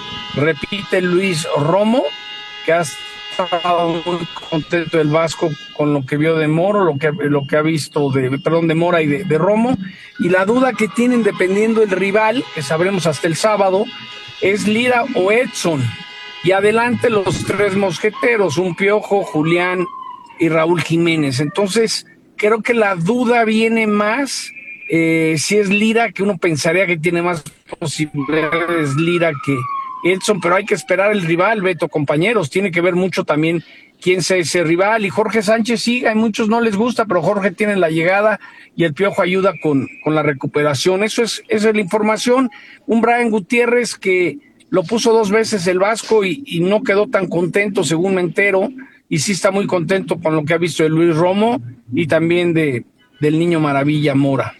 repite Luis Romo, que ha estado muy contento el Vasco con lo que vio de Moro, lo que, lo que ha visto de, perdón, de Mora y de, de Romo. Y la duda que tienen, dependiendo del rival, que sabremos hasta el sábado, es Lira o Edson. Y adelante los tres mosqueteros, un Piojo, Julián y Raúl Jiménez. Entonces, creo que la duda viene más eh, si es Lira, que uno pensaría que tiene más posibilidades Lira que Edson, pero hay que esperar el rival, Beto, compañeros. Tiene que ver mucho también quién sea ese rival. Y Jorge Sánchez, sí, a muchos no les gusta, pero Jorge tiene la llegada y el Piojo ayuda con, con la recuperación. Eso es, esa es la información. Un Brian Gutiérrez que lo puso dos veces el Vasco y, y no quedó tan contento, según me entero. Y sí está muy contento con lo que ha visto de Luis Romo y también de del Niño Maravilla Mora.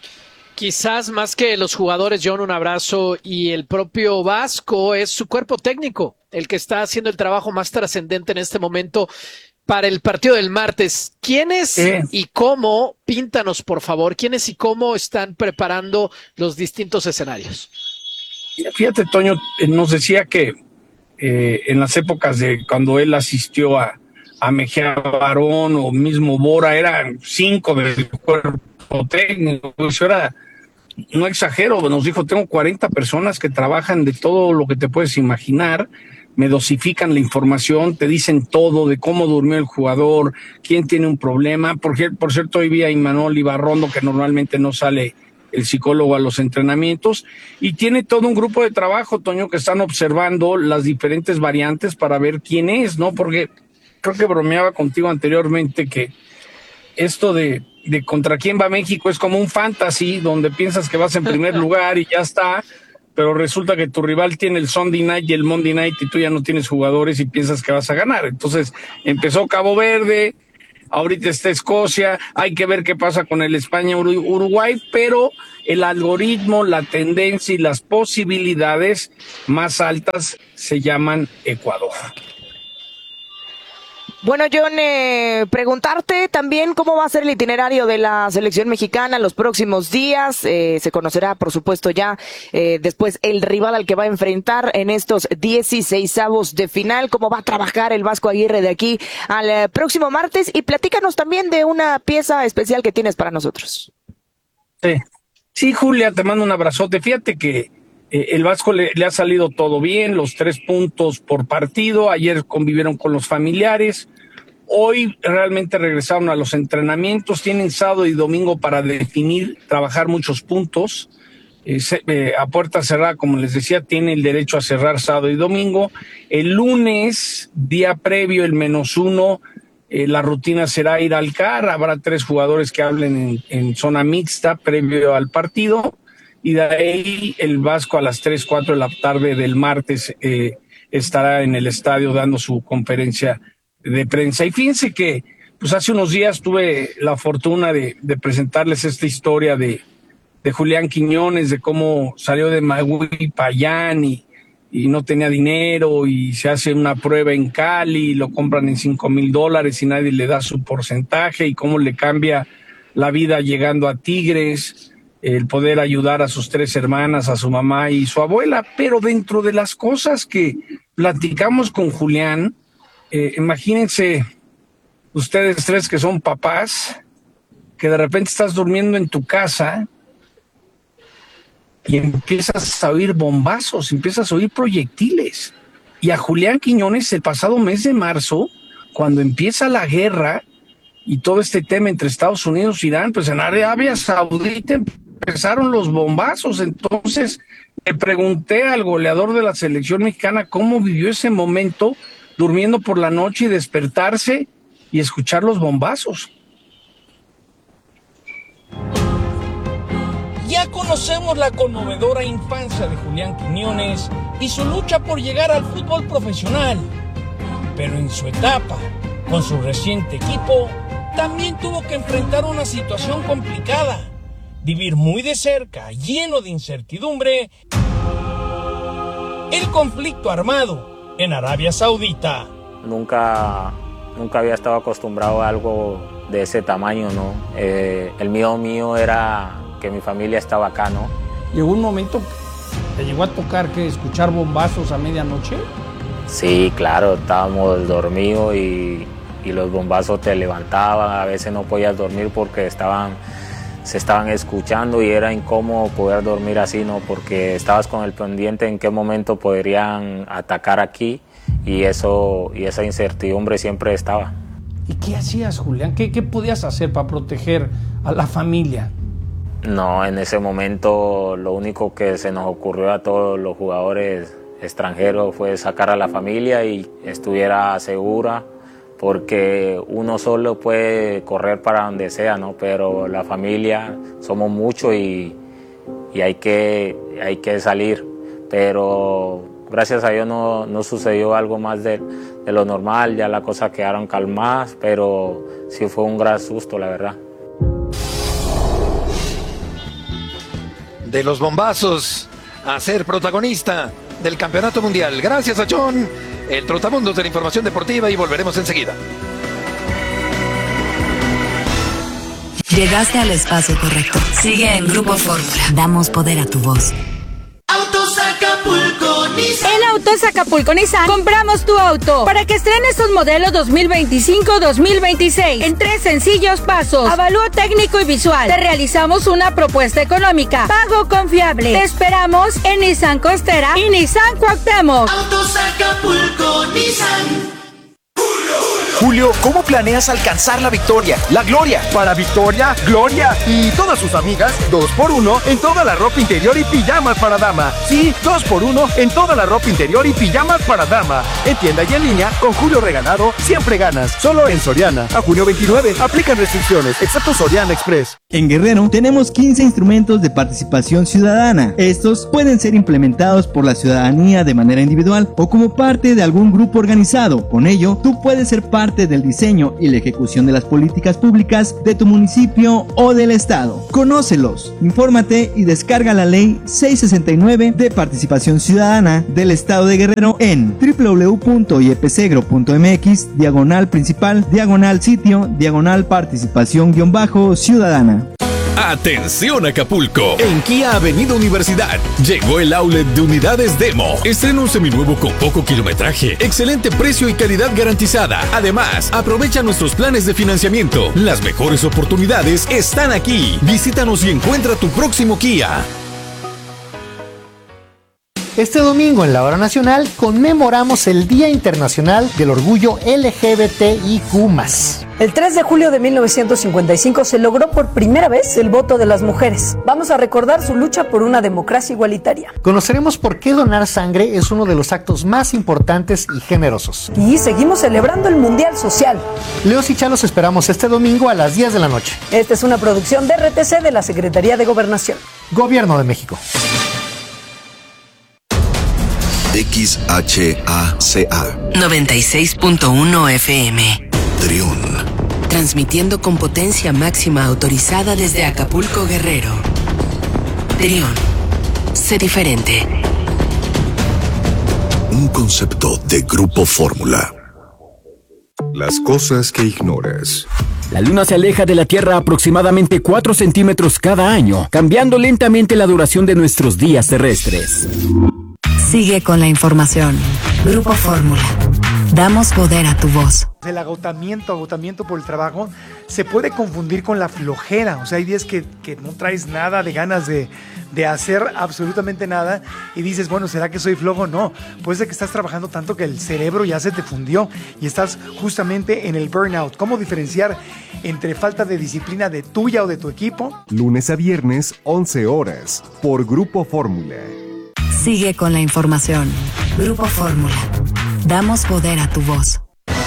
Quizás más que los jugadores, John, un abrazo, y el propio Vasco, es su cuerpo técnico el que está haciendo el trabajo más trascendente en este momento para el partido del martes. ¿Quiénes eh. y cómo, píntanos por favor, quiénes y cómo están preparando los distintos escenarios? Fíjate, Toño, nos decía que Eh, en las épocas de cuando él asistió a, a Mejía Barón o mismo Bora, eran cinco del cuerpo técnico. Eso era, no exagero, nos dijo, tengo cuarenta personas que trabajan de todo lo que te puedes imaginar, me dosifican la información, te dicen todo de cómo durmió el jugador, quién tiene un problema. Por, por cierto, hoy vi a Imanol Ibarrondo, que normalmente no sale el psicólogo a los entrenamientos, y tiene todo un grupo de trabajo, Toño, que están observando las diferentes variantes para ver quién es, ¿no? Porque creo que bromeaba contigo anteriormente que esto de, de contra quién va México es como un fantasy donde piensas que vas en primer lugar y ya está, pero resulta que tu rival tiene el Sunday Night y el Monday Night y tú ya no tienes jugadores y piensas que vas a ganar. Entonces empezó Cabo Verde, ahorita está Escocia, hay que ver qué pasa con el España-Uruguay, pero el algoritmo, la tendencia y las posibilidades más altas se llaman Ecuador. Bueno, John, eh, preguntarte también cómo va a ser el itinerario de la selección mexicana en los próximos días. Eh, se conocerá, por supuesto, ya eh, después el rival al que va a enfrentar en estos dieciseisavos de final. ¿Cómo va a trabajar el Vasco Aguirre de aquí al eh, próximo martes? Y platícanos también de una pieza especial que tienes para nosotros. Sí, sí, Julia, te mando un abrazote. Fíjate que eh, el Vasco le, le ha salido todo bien, los tres puntos por partido. Ayer convivieron con los familiares. Hoy realmente regresaron a los entrenamientos, tienen sábado y domingo para definir, trabajar muchos puntos. Eh, se, eh, a puerta cerrada, como les decía, tiene el derecho a cerrar sábado y domingo. El lunes, día previo, el menos uno, eh, la rutina será ir al C A R. Habrá tres jugadores que hablen en, en zona mixta previo al partido. Y de ahí el Vasco a las tres, cuatro de la tarde del martes eh, estará en el estadio dando su conferencia de prensa. Y fíjense que pues hace unos días tuve la fortuna de, de presentarles esta historia de, de Julián Quiñones, de cómo salió de Magui Payán y, y no tenía dinero y se hace una prueba en Cali y lo compran en cinco mil dólares y nadie le da su porcentaje, y cómo le cambia la vida llegando a Tigres, el poder ayudar a sus tres hermanas, a su mamá y su abuela. Pero dentro de las cosas que platicamos con Julián, Eh, imagínense ustedes tres que son papás, que de repente estás durmiendo en tu casa y empiezas a oír bombazos, empiezas a oír proyectiles. Y a Julián Quiñones el pasado mes de marzo, cuando empieza la guerra y todo este tema entre Estados Unidos e Irán, pues en Arabia Saudita empezaron los bombazos. Entonces le pregunté al goleador de la selección mexicana cómo vivió ese momento, durmiendo por la noche y despertarse y escuchar los bombazos. Ya conocemos la conmovedora infancia de Julián Quiñones y su lucha por llegar al fútbol profesional. Pero en su etapa, con su reciente equipo, también tuvo que enfrentar una situación complicada. Vivir muy de cerca, lleno de incertidumbre, el conflicto armado en Arabia Saudita. Nunca, nunca había estado acostumbrado a algo de ese tamaño, ¿no? Eh, el miedo mío era que mi familia estaba acá, ¿no? ¿Llegó un momento, te llegó a tocar que escuchar bombazos a medianoche? Sí, claro, estábamos dormidos y, y los bombazos te levantaban. A veces no podías dormir porque estaban, se estaban escuchando y era incómodo poder dormir así, ¿no? Porque estabas con el pendiente en qué momento podrían atacar aquí, y eso y esa incertidumbre siempre estaba. ¿Y qué hacías, Julián? ¿Qué, qué podías hacer para proteger a la familia? No, en ese momento lo único que se nos ocurrió a todos los jugadores extranjeros fue sacar a la familia y estuviera segura, porque uno solo puede correr para donde sea, ¿no? Pero la familia somos muchos y, y hay que, hay que salir. Pero gracias a Dios no, no sucedió algo más de, de lo normal, ya las cosas quedaron calmadas, pero sí fue un gran susto, la verdad. De los bombazos a ser protagonista del Campeonato Mundial. Gracias a John, el trotamundos de la información deportiva, y volveremos enseguida. Llegaste al espacio correcto. Sigue en Grupo Fórmula. Damos poder a tu voz. Autos Acapulco Nissan. En Autos Acapulco Nissan compramos tu auto para que estrenes un modelo dos mil veinticinco dos mil veintiséis en tres sencillos pasos. Avalúo técnico y visual. Te realizamos una propuesta económica. Pago confiable. Te esperamos en Nissan Costera y Nissan Cuauhtémoc. Autos Acapulco Nissan. Julio, ¿cómo planeas alcanzar la victoria, la gloria? Para Victoria, Gloria y todas sus amigas, dos por uno en toda la ropa interior y pijamas para dama. Sí, dos por uno en toda la ropa interior y pijamas para dama. En tienda y en línea, con Julio Regalado, siempre ganas. Solo en Soriana. A junio veintinueve, aplican restricciones, excepto Soriana Express. En Guerrero tenemos quince instrumentos de participación ciudadana. Estos pueden ser implementados por la ciudadanía de manera individual o como parte de algún grupo organizado. Con ello, tú puedes ser parte parte del diseño y la ejecución de las políticas públicas de tu municipio o del estado. Conócelos, infórmate y descarga la ley seiscientos sesenta y nueve de participación ciudadana del estado de Guerrero en doble u doble u doble u punto i e p segro punto m x diagonal principal diagonal sitio diagonal participación guión bajo ciudadana. Atención Acapulco, en Kia Avenida Universidad llegó el outlet de unidades Demo. Estreno seminuevo con poco kilometraje, excelente precio y calidad garantizada. Además, aprovecha nuestros planes de financiamiento. Las mejores oportunidades están aquí. Visítanos y encuentra tu próximo Kia. Este domingo en la Hora Nacional conmemoramos el Día Internacional del Orgullo L G B T I Q más. El tres de julio de mil novecientos cincuenta y cinco se logró por primera vez el voto de las mujeres. Vamos a recordar su lucha por una democracia igualitaria. Conoceremos por qué donar sangre es uno de los actos más importantes y generosos. Y seguimos celebrando el Mundial Social. Leos y Chá los esperamos este domingo a las diez de la noche. Esta es una producción de R T C de la Secretaría de Gobernación. Gobierno de México. X H A C A noventa y seis punto uno F M. Trión. Transmitiendo con potencia máxima autorizada desde Acapulco, Guerrero. Trión. Sé diferente. Un concepto de Grupo Fórmula. Las cosas que ignoras. La Luna se aleja de la Tierra aproximadamente cuatro centímetros cada año, cambiando lentamente la duración de nuestros días terrestres. Sigue con la información. Grupo Fórmula. Damos poder a tu voz. El agotamiento, agotamiento por el trabajo, se puede confundir con la flojera. O sea, hay días que, que no traes nada de ganas de, de hacer absolutamente nada y dices, bueno, ¿será que soy flojo? No, puede ser que estás trabajando tanto que el cerebro ya se te fundió y estás justamente en el burnout. ¿Cómo diferenciar entre falta de disciplina de tuya o de tu equipo? Lunes a viernes, once horas, por Grupo Fórmula. Sigue con la información. Grupo Fórmula. Damos poder a tu voz.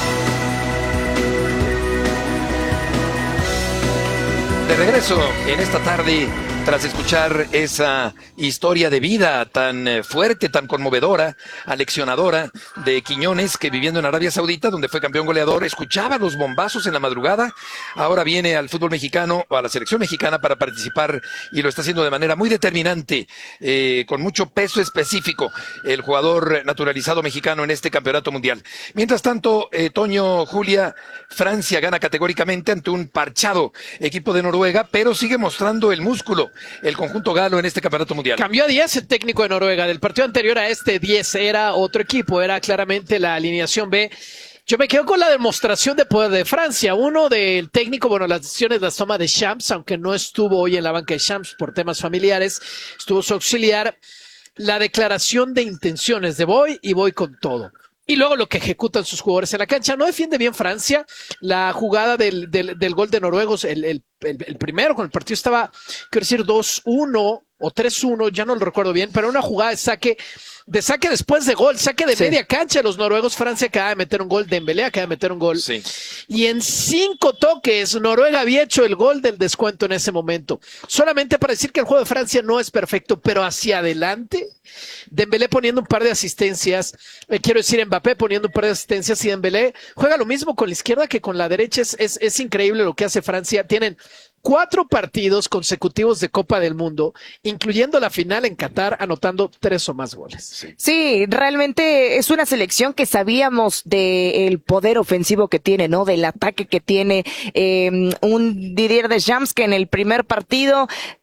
De regreso en esta tarde, tras escuchar esa historia de vida tan fuerte, tan conmovedora, aleccionadora de Quiñones, que viviendo en Arabia Saudita, donde fue campeón goleador, escuchaba los bombazos en la madrugada, ahora viene al fútbol mexicano, o a la selección mexicana para participar, y lo está haciendo de manera muy determinante, eh, con mucho peso específico, el jugador naturalizado mexicano en este campeonato mundial. Mientras tanto, eh, Toño, Julia, Francia gana categóricamente ante un parchado equipo de Noruega, pero sigue mostrando el músculo el conjunto galo en este campeonato mundial. Cambió a diez el técnico de Noruega. Del partido anterior a este, diez era otro equipo, era claramente la alineación B. Yo me quedo con la demostración de poder de Francia. Uno del técnico, bueno, las decisiones las toma de Champs, aunque no estuvo hoy en la banca de Champs por temas familiares, estuvo su auxiliar. La declaración de intenciones de voy y voy con todo. Y luego lo que ejecutan sus jugadores en la cancha. No defiende bien Francia. La jugada del, del, del gol de noruegos, el, el, el, el primero con el partido estaba, quiero decir, dos uno o tres uno, ya no lo recuerdo bien, pero una jugada de saque, de saque después de gol, saque de sí. media cancha. Los noruegos, Francia acaba de meter un gol, Dembélé acaba de meter un gol. Sí. Y en cinco toques, Noruega había hecho el gol del descuento en ese momento. Solamente para decir que el juego de Francia no es perfecto, pero hacia adelante, Dembélé poniendo un par de asistencias, eh, quiero decir Mbappé poniendo un par de asistencias, y Dembélé juega lo mismo con la izquierda que con la derecha. Es, es, es increíble lo que hace Francia. Tienen cuatro partidos consecutivos de Copa del Mundo, incluyendo la final en Qatar, anotando tres o más goles. Sí, sí, realmente es una selección que sabíamos del poder ofensivo que tiene, ¿no? Del ataque que tiene. Eh, un Didier Deschamps que en el primer partido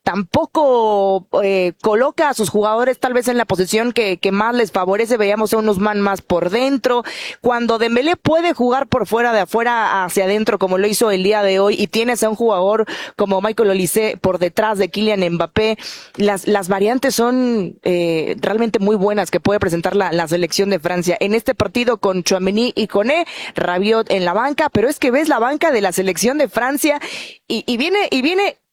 tampoco eh, coloca a sus jugadores tal vez en la posición que, que más les favorece. Veíamos a unos man más por dentro. Cuando Dembélé puede jugar por fuera, de afuera hacia adentro, como lo hizo el día de hoy, y tienes a un jugador como Michael Olise por detrás de Kylian Mbappé, las, las variantes son eh, realmente muy buenas que puede presentar la, la selección de Francia. En este partido con Tchouaméni y Koné, Rabiot en la banca, pero es que ves la banca de la selección de Francia y, y viene, y viene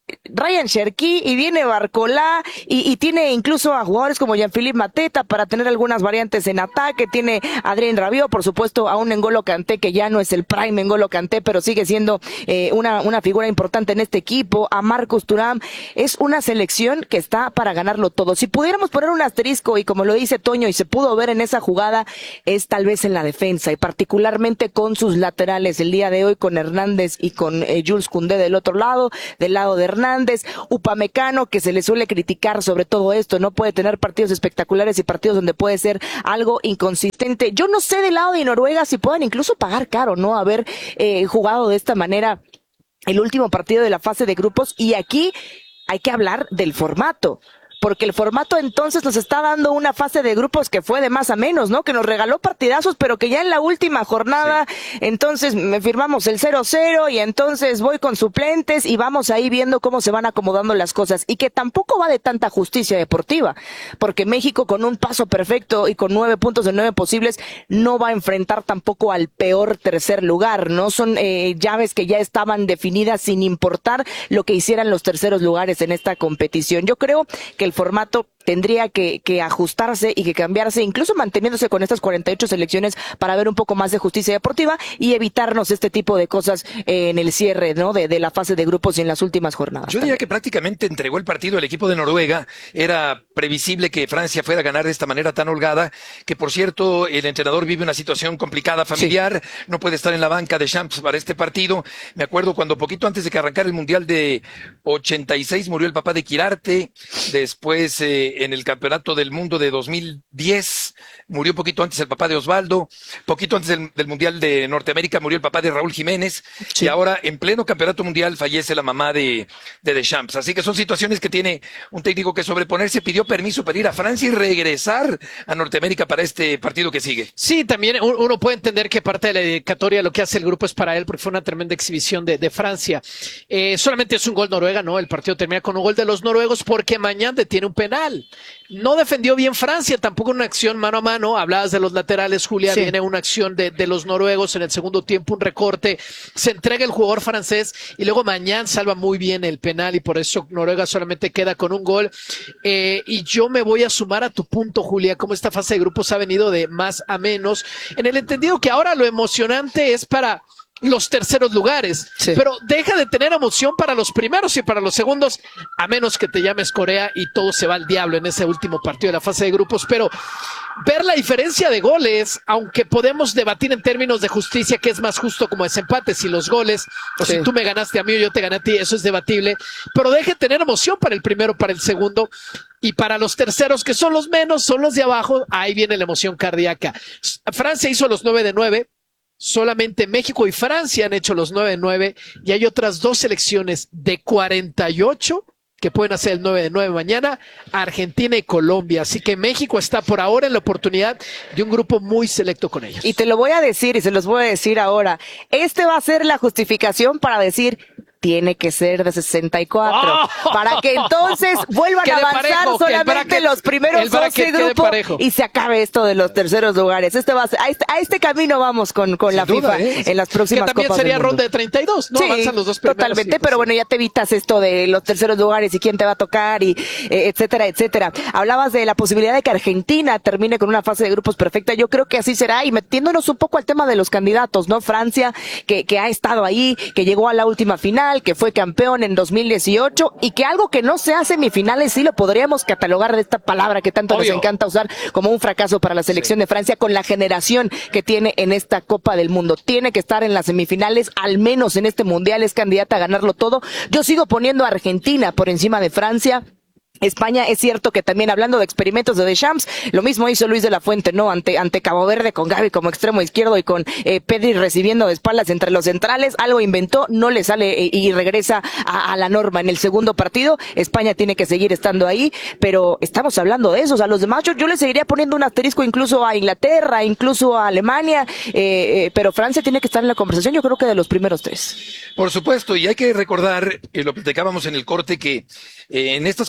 Ryan Cherki y viene Barcolá y, y tiene incluso a jugadores como Jean-Philippe Mateta para tener algunas variantes en ataque, tiene a Adrien Rabiot, por supuesto a un N'Golo Kanté que ya no es el prime N'Golo Kanté, pero sigue siendo eh, una, una figura importante en este equipo, a Marcus Thuram. Es una selección que está para ganarlo todo. Si pudiéramos poner un asterisco, y como lo dice Toño y se pudo ver en esa jugada, es tal vez en la defensa y particularmente con sus laterales el día de hoy, con Hernández y con eh, Jules Koundé del otro lado, del lado de Hernández, Upamecano, que se le suele criticar sobre todo esto, no puede tener partidos espectaculares y partidos donde puede ser algo inconsistente. Yo no sé del lado de Noruega si puedan incluso pagar caro, ¿no? Haber eh, jugado de esta manera el último partido de la fase de grupos, y aquí hay que hablar del formato. Porque el formato entonces nos está dando una fase de grupos que fue de más a menos, ¿no? Que nos regaló partidazos, pero que ya en la última jornada, sí. entonces me firmamos el cero cero y entonces voy con suplentes y vamos ahí viendo cómo se van acomodando las cosas. Y que tampoco va de tanta justicia deportiva, porque México con un paso perfecto y con nueve puntos de nueve posibles no va a enfrentar tampoco al peor tercer lugar, ¿no? Son eh, llaves que ya estaban definidas sin importar lo que hicieran los terceros lugares en esta competición. Yo creo que el formato tendría que, que ajustarse y que cambiarse, incluso manteniéndose con estas cuarenta y ocho selecciones para ver un poco más de justicia deportiva y evitarnos este tipo de cosas eh, en el cierre, ¿no? De, de la fase de grupos y en las últimas jornadas. Yo diría que prácticamente entregó el partido el equipo de Noruega. Era previsible que Francia fuera a ganar de esta manera tan holgada, que por cierto el entrenador vive una situación complicada familiar, sí. no puede estar en la banca de Champs para este partido. Me acuerdo cuando poquito antes de que arrancara el Mundial de ochenta y seis murió el papá de Quirarte, después eh, en el Campeonato del Mundo de dos mil diez murió poquito antes el papá de Osvaldo, poquito antes del, del Mundial de Norteamérica murió el papá de Raúl Jiménez, sí. y ahora en pleno Campeonato Mundial fallece la mamá de, de Deschamps. Así que son situaciones que tiene un técnico que sobreponerse. Pidió permiso para ir a Francia y regresar a Norteamérica para este partido que sigue. Sí, también uno puede entender que parte de la dedicatoria lo que hace el grupo es para él, porque fue una tremenda exhibición de, de Francia. Eh, solamente es un gol Noruega, ¿no? El partido termina con un gol de los noruegos porque Mañán tiene un penal. No defendió bien Francia, tampoco una acción mano a mano. Hablabas de los laterales, Julia, sí. viene una acción de, de los noruegos en el segundo tiempo, un recorte, se entrega el jugador francés y luego Mañán salva muy bien el penal y por eso Noruega solamente queda con un gol. Eh, y yo me voy a sumar a tu punto, Julia, cómo esta fase de grupos ha venido de más a menos, en el entendido que ahora lo emocionante es para los terceros lugares, sí. pero deja de tener emoción para los primeros y para los segundos, a menos que te llames Corea y todo se va al diablo en ese último partido de la fase de grupos. Pero ver la diferencia de goles, aunque podemos debatir en términos de justicia que es más justo como desempate, si los goles, o sí. si tú me ganaste a mí o yo te gané a ti, eso es debatible, pero deje de tener emoción para el primero, para el segundo, y para los terceros, que son los menos, son los de abajo, ahí viene la emoción cardíaca. Francia hizo los nueve de nueve, solamente México y Francia han hecho los nueve de nueve y hay otras dos selecciones de cuarenta y ocho que pueden hacer el nueve de nueve mañana, Argentina y Colombia. Así que México está por ahora en la oportunidad de un grupo muy selecto con ellos. Y te lo voy a decir y se los voy a decir ahora. Este va a ser la justificación para decir tiene que ser de sesenta y cuatro, oh, para que entonces vuelvan a avanzar parejo, solamente bracket, los primeros doce grupos y se acabe esto de los terceros lugares. Este va a, ser, a, este, a este camino vamos con, con la duda, FIFA ¿eh? en las próximas que también Copas sería del Mundo. ronda de treinta y dos, ¿no? Sí, avanzan los dos primeros. Totalmente, sí, pero sí. bueno, ya te evitas esto de los terceros lugares y quién te va a tocar y eh, etcétera, etcétera. Hablabas de la posibilidad de que Argentina termine con una fase de grupos perfecta. Yo creo que así será, y metiéndonos un poco al tema de los candidatos, ¿no? Francia, que, que ha estado ahí, que llegó a la última final, que fue campeón en dos mil dieciocho y que algo que no sea semifinales sí lo podríamos catalogar de esta palabra que tanto Obvio. nos encanta usar como un fracaso para la selección sí. de Francia con la generación que tiene en esta Copa del Mundo. Tiene que estar en las semifinales, al menos en este Mundial, es candidata a ganarlo todo. Yo sigo poniendo a Argentina por encima de Francia. España, es cierto que también hablando de experimentos de Deschamps, lo mismo hizo Luis de la Fuente, ¿no? Ante, ante Cabo Verde con Gavi como extremo izquierdo y con eh, Pedri recibiendo de espaldas entre los centrales, algo inventó, no le sale eh, y regresa a, a la norma en el segundo partido. España tiene que seguir estando ahí, pero estamos hablando de eso, o sea, los demás yo, yo le seguiría poniendo un asterisco incluso a Inglaterra, incluso a Alemania, eh, eh, pero Francia tiene que estar en la conversación, yo creo que de los primeros tres. Por supuesto, y hay que recordar, eh, lo platicábamos en el corte, que eh, en estas combinaciones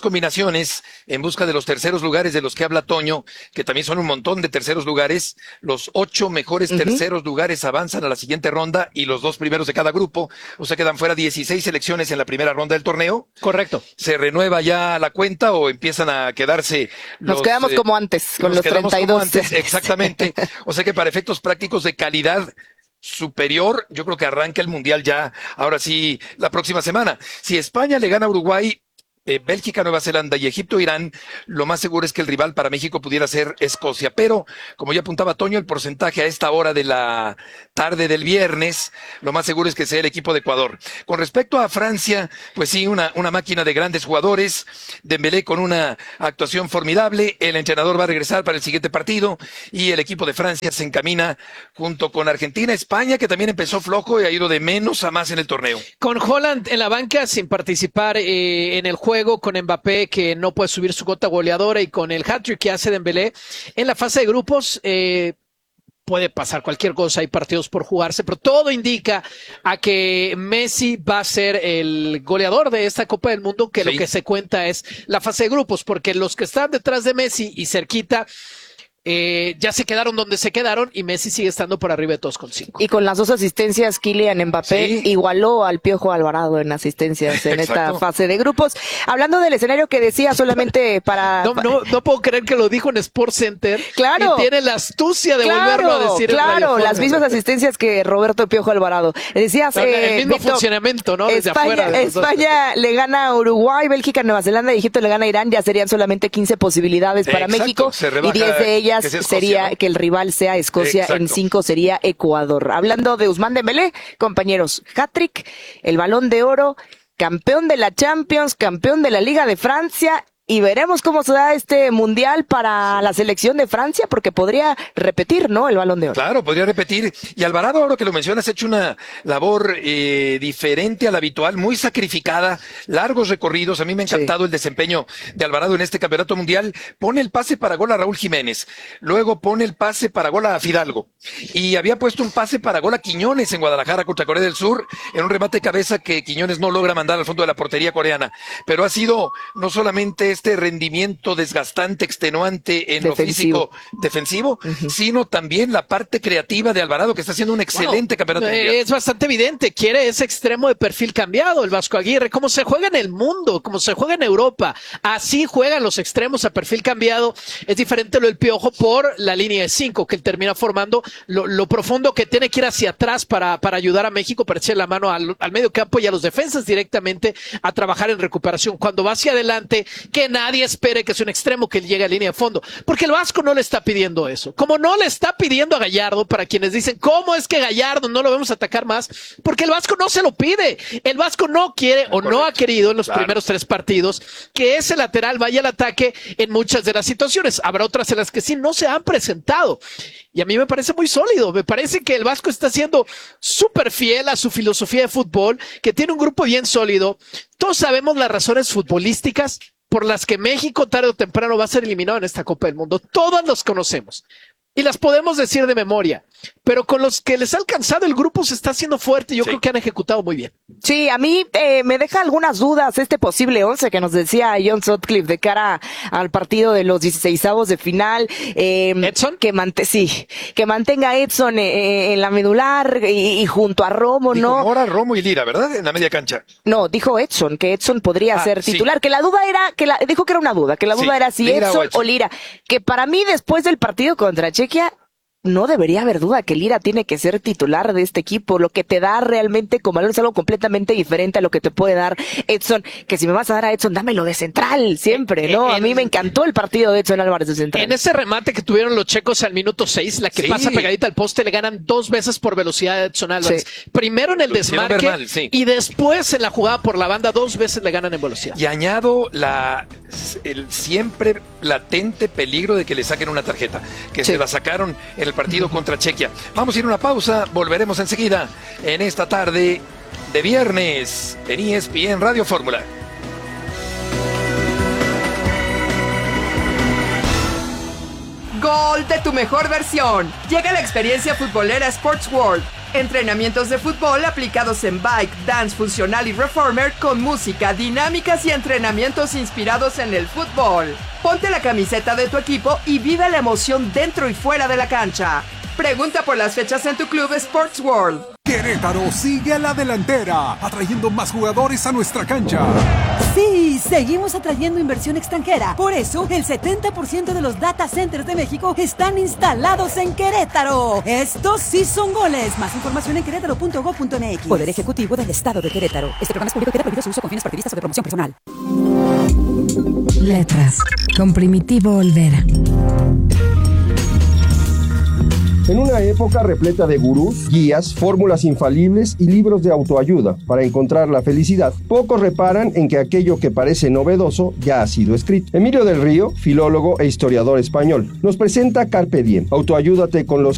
selecciones en busca de los terceros lugares de los que habla Toño, que también son un montón de terceros lugares. Los ocho mejores uh-huh. terceros lugares avanzan a la siguiente ronda y los dos primeros de cada grupo. O sea, quedan fuera dieciséis selecciones en la primera ronda del torneo. Correcto. ¿Se renueva ya la cuenta o empiezan a quedarse los... Nos quedamos eh, como antes, con los treinta y dos. Como antes, exactamente. O sea que para efectos prácticos de calidad superior, yo creo que arranca el Mundial ya, ahora sí, la próxima semana. Si España le gana a Uruguay, eh, Bélgica, Nueva Zelanda y Egipto, Irán, lo más seguro es que el rival para México pudiera ser Escocia. Pero, como ya apuntaba Toño, el porcentaje a esta hora de la tarde del viernes, lo más seguro es que sea el equipo de Ecuador. Con respecto a Francia, pues sí, una, una máquina de grandes jugadores. Dembélé con una actuación formidable. El entrenador va a regresar para el siguiente partido y el equipo de Francia se encamina junto con Argentina, España, que también empezó flojo y ha ido de menos a más en el torneo. Con Haaland en la banca sin participar eh, en el juego, con Mbappé que no puede subir su gota goleadora y con el hat-trick que hace Dembélé en la fase de grupos, eh, puede pasar cualquier cosa, hay partidos por jugarse, pero todo indica a que Messi va a ser el goleador de esta Copa del Mundo, que sí. Lo que se cuenta es la fase de grupos, porque los que están detrás de Messi y cerquita Eh, ya se quedaron donde se quedaron y Messi sigue estando por arriba de todos con cinco. Y con las dos asistencias, Kylian Mbappé sí. igualó al Piojo Alvarado en asistencias en esta fase de grupos. Hablando del escenario que decía, solamente para... No, no, no puedo creer que lo dijo en Sports Center. Claro. Y tiene la astucia de claro, volverlo a decir. Claro, las mismas asistencias que Roberto Piojo Alvarado. Decías... Eh, el mismo Víctor, funcionamiento, ¿no? Desde España, afuera. De España le gana a Uruguay, Bélgica, Nueva Zelanda y Egipto le gana a Irán. Ya serían solamente quince posibilidades para Exacto, México y diez de ellas sería... ¿no? Que el rival sea Escocia. Exacto. En cinco sería Ecuador. Hablando de Ousmane Dembélé, compañeros, hat-trick, el Balón de Oro, campeón de la Champions, campeón de la Liga de Francia. Y veremos cómo se da este mundial para la selección de Francia, porque podría repetir, ¿no? El Balón de Oro. Claro, podría repetir. Y Alvarado, ahora que lo mencionas, ha hecho una labor eh, diferente a la habitual, muy sacrificada, largos recorridos. A mí me ha encantado sí. el desempeño de Alvarado en este campeonato mundial. Pone el pase para gol a Raúl Jiménez, luego pone el pase para gol a Fidalgo, y había puesto un pase para gol a Quiñones en Guadalajara contra Corea del Sur, en un remate de cabeza que Quiñones no logra mandar al fondo de la portería coreana. Pero ha sido no solamente este rendimiento desgastante, extenuante en defensivo. Lo físico defensivo, uh-huh. sino también la parte creativa de Alvarado, que está haciendo un excelente bueno, campeonato mundial. Es bastante evidente, quiere ese extremo de perfil cambiado, el Vasco Aguirre, como se juega en el mundo, como se juega en Europa, así juegan los extremos a perfil cambiado. Es diferente lo del Piojo por la línea de cinco, que él termina formando lo, lo profundo que tiene que ir hacia atrás para, para ayudar a México, para echarle la mano al, al medio campo y a los defensas directamente a trabajar en recuperación. Cuando va hacia adelante, que nadie espere que es un extremo que llegue a línea de fondo, porque el Vasco no le está pidiendo eso, como no le está pidiendo a Gallardo, para quienes dicen, ¿cómo es que Gallardo no lo vamos a atacar más? Porque el Vasco no se lo pide, el Vasco no quiere o no ha querido en los claro. primeros tres partidos que ese lateral vaya al ataque en muchas de las situaciones. Habrá otras en las que sí no se han presentado. Y a mí me parece muy sólido, me parece que el Vasco está siendo súper fiel a su filosofía de fútbol, que tiene un grupo bien sólido. Todos sabemos las razones futbolísticas por las que México tarde o temprano va a ser eliminado en esta Copa del Mundo. Todas las conocemos y las podemos decir de memoria, pero con los que les ha alcanzado el grupo se está haciendo fuerte y yo sí. creo que han ejecutado muy bien. Sí, a mí eh, me deja algunas dudas este posible once que nos decía John Sutcliffe de cara al partido de los dieciseisavos de final. Eh, ¿Edson? Que mante sí, que mantenga a Edson eh, en la medular y, y junto a Romo, dijo ¿no? Mora, Romo y Lira, ¿verdad? En la media cancha. No, dijo Edson, que Edson podría ah, ser titular, sí. que la duda era, que la, dijo que era una duda, que la duda sí, era si Lira Edson o, Edson o Lira, que para mí después del partido contra Chequia, no debería haber duda que Lira tiene que ser titular de este equipo. Lo que te da realmente como valor es algo completamente diferente a lo que te puede dar Edson, que si me vas a dar a Edson, dámelo de central siempre, ¿no? En, a mí me encantó el partido de Edson Álvarez de central. En ese remate que tuvieron los checos al minuto seis, la que sí. pasa pegadita al poste, le ganan dos veces por velocidad a Edson Álvarez. Sí. Primero en el lo desmarque mal, sí. y después en la jugada por la banda, dos veces le ganan en velocidad. Y añado la el siempre latente peligro de que le saquen una tarjeta, que sí. se la sacaron en el partido contra Chequia. Vamos a ir a una pausa, volveremos enseguida en esta tarde de viernes en E S P N Radio Fórmula. Gol de tu mejor versión. Llega la experiencia futbolera Sports World. Entrenamientos de fútbol aplicados en bike, dance funcional y reformer con música, dinámicas y entrenamientos inspirados en el fútbol. Ponte la camiseta de tu equipo y vive la emoción dentro y fuera de la cancha. Pregunta por las fechas en tu club Sports World. Querétaro sigue a la delantera, atrayendo más jugadores a nuestra cancha. Sí, seguimos atrayendo inversión extranjera. Por eso, el setenta por ciento de los data centers de México están instalados en Querétaro. Estos sí son goles. Más información en querétaro punto gob punto m x. Poder Ejecutivo del Estado de Querétaro. Este programa es público y queda prohibido su uso con fines partidistas o de promoción personal. Letras, con Primitivo Olvera. En una época repleta de gurús, guías, fórmulas infalibles y libros de autoayuda para encontrar la felicidad, pocos reparan en que aquello que parece novedoso ya ha sido escrito. Emilio del Río, filólogo e historiador español, nos presenta Carpe Diem. Autoayúdate con los